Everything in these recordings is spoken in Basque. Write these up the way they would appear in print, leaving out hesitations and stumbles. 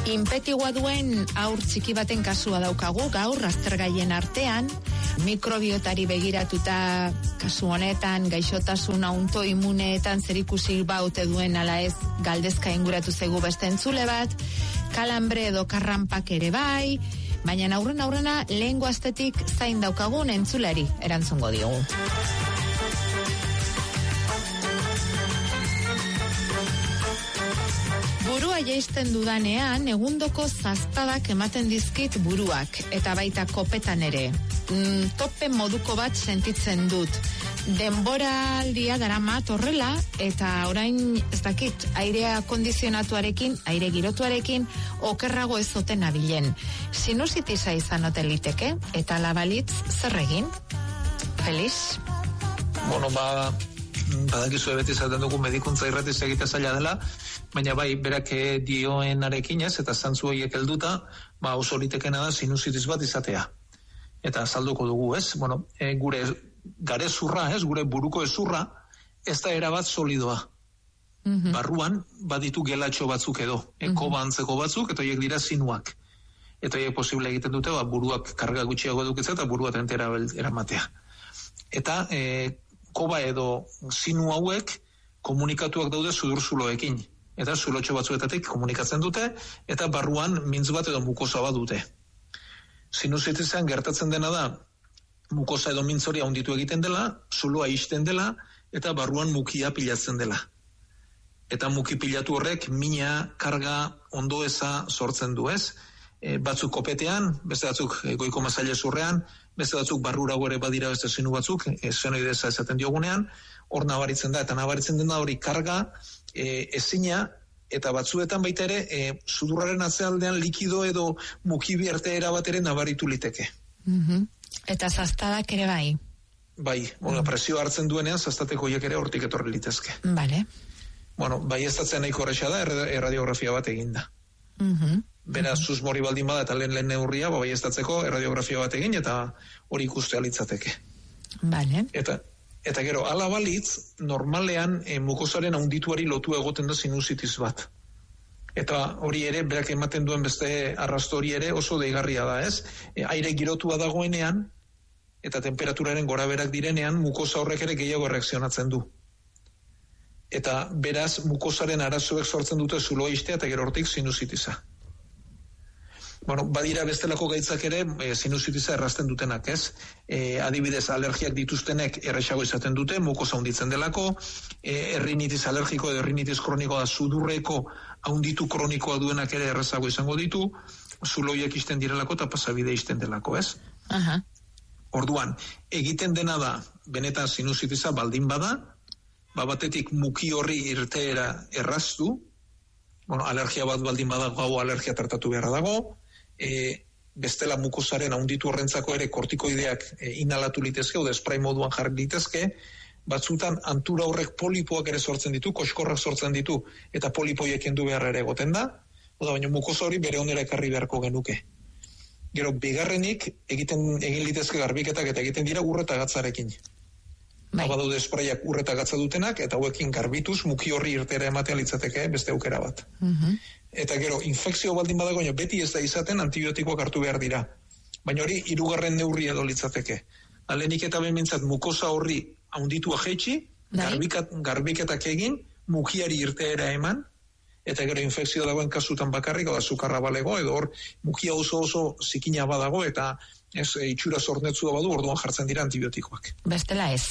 Inpetigoa duen haur txiki baten kasua daukagu gaur aztergaien artean, mikrobiotari begiratuta kasu honetan gaixotasun autoimmuneetan zerikusi baute duen ala ez galdezka inguratu zaigu beste entzule bat, kalambre edo karranpak ere bai, baina aurrena lehengo astetik zain daukagun entzulari erantzungo diogu. Burua jaisten dudanean, egundoko zaztadak ematen dizkit buruak, eta baita kopetan ere. Tope moduko bat sentitzen dut. Denboraldia daramat horrela, eta orain ez dakit, airea kondizionatuarekin, aire girotuarekin, okerrago ez oten abilen. Sinusitisa izan ote liteke, eta labalitz zer egin? Feliz? Bueno, badakizu beti izaten dugu medikuntza irratiz egite zaila dela, baina bai, berak dioenarekin ez, eta zantzu horiek helduta, oso litekena da sinusitis bat izatea. Eta azalduko dugu ez, gure garezurra ez, gure buruko ezurra, ez da erabat solidoa. Barruan, baditu gelatxo batzuk edo, koba antzeko batzuk, eta horiek dira sinuak. Eta horiek posible egiten dute, buruak karga gutxiago edukitzea, eta burua tentera eramatea. Eta koba edo sinu hauek komunikatuak daude sudurzuloekin. Eta zulotxo batzuetatik komunikatzen dute, eta barruan mintz bat edo mukosa bat dute. Sinusitisean gertatzen dena da, mukosa edo mintz hori handitu egiten dela, zuloa ixten dela, eta barruan mukia pilatzen dela. Eta muki pilatu horrek mina, karga, ondoeza sortzen du ez. Batzuk kopetean, beste batzuk goiko masaile zurrean, beste batzuk barrurago ere badira beste sinu batzuk, senoideza esaten diogunean, hor nabaritzen da, eta nabaritzen dena hori karga, ezina, eta batzuetan baita ere, sudurraren atzealdean likido edo mukibiarteera bat ere nabaritu liteke. Eta zaztadak ere bai? Bai, presio hartzen duenean, zaztateko hiek ere hortik etorri litezke. Bale. Bai ez datzen nahiko horrexea da, erradiografia bat eginda. Beraz, susmori baldin bada eta lehen neurria, bai ez datzeko erradiografia bat egin, eta hori ikustea litzateke. Bale. Eta gero, ala balitz, normalean mukosaren haundituari lotu egoten da sinusitis bat. Eta hori ere, berak ematen duen beste arrasto hori ere oso deigarria da, ez? Aire girotua dagoenean, eta temperaturaren goraberak direnean, mukosa horrek ere gehiago reakzionatzen du. Eta beraz, mukosaren arazoek sortzen dute zuloa istea, eta gero hortik sinusitisa. Badira bestelako gaitzak ere sinusitisa errazten dutenak, ez? Adibidez, alergiak dituztenek erresago izaten dute, mukosa handitzen delako, errinitis alergiko edo errinitis kronikoa da sudurreko handitu kronikoa duenak ere errezago izango ditu, zuloiek isten direlako eta pasabide isten delako, ez? Orduan, egiten dena da, benetan sinusitisa baldin bada, batetik muki horri irteera erraztu, alergia bat baldin bada gau alergia tratatu beharra dago, bestela mukosaren haunditu horrentzako ere kortikoideak inhalatu litezke, edo spray moduan jarri litezke, batzutan antura horrek polipoak ere sortzen ditu, koskorrak sortzen ditu, eta polipoiek kendu beharra ere egoten da, baina mukosa hori bere onera ekarri beharko genuke. Gero, bigarrenik, egin litezke garbiketak eta egiten dira urreta gatzarekin. Badaude sprayak urreta gatza dutenak, eta hauekin garbituz, muki horri irtera ematea litzateke beste aukera bat. Eta gero, infekzio baldin badago, beti ez da izaten antibiotikoak hartu behar dira. Baina hori, hirugarren neurri edo litzateke. Alenik eta behintzat mukosa horri haunditua jaitsi, garbiketak egin, mukiari irteera eman, eta gero infekzio dagoen kasutan bakarrik, da sukarra balego, edo hor mukia oso zikina badago, eta itxura zornetzua badu, orduan jartzen dira antibiotikoak. Bestela ez.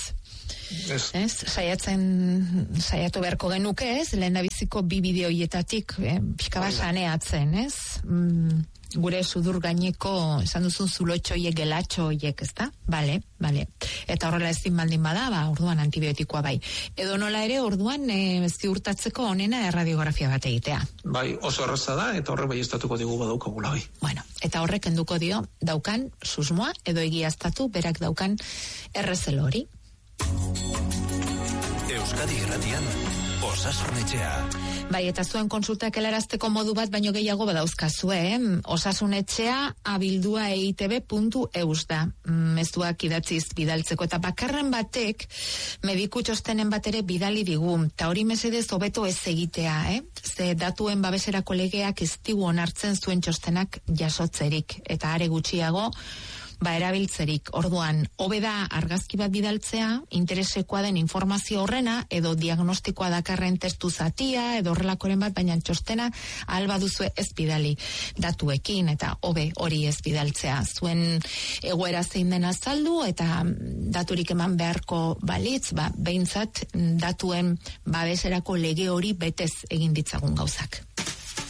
Saiatu beharko genuke ez, lehen biziko bi bideoietatik pixka bat saneatzen, ez? Gure sudur gaineko, esan duzun zulotxoiek, gelatxoiek, ez da? Bale. Eta horrela ezin baldin bada, orduan antibiotikoa bai. Edo nola ere, orduan ziurtatzeko onena erradiografia bat egitea. Bai, oso erraza da, eta horrek bai estatuko digu badaukagula bai. Eta horrek enduko dio, daukan susmoa, edo egiaztatu, berak daukan errezel hori. Euskadi Irratian, Osasun Etxea. Bai, eta zuen konsultak helarazteko modu bat baino gehiago badauzkazue, osasunetxea abildua.eitb.eus da. Mezuak idatziz bidaltzeko eta bakarren batek mediku txostenen bat ere bidali digu. Ta hori mesedez hobeto ez egitea, Ze datuen babeserako legeak ez digu onartzen zuen txostenak jasotzerik eta are gutxiago erabiltzerik. Orduan, hobe da argazki bat bidaltzea, interesekoa den informazio horrena, edo diagnostikoa dakarren testu zatia, edo horrelakoren bat, baina txostena alba duzue ez bidali datuekin, eta hobe hori ez bidaltzea. Zuen egoera zein den azaldu, eta daturik eman beharko balitz, behintzat datuen babeserako lege hori betez egin ditzagun gauzak.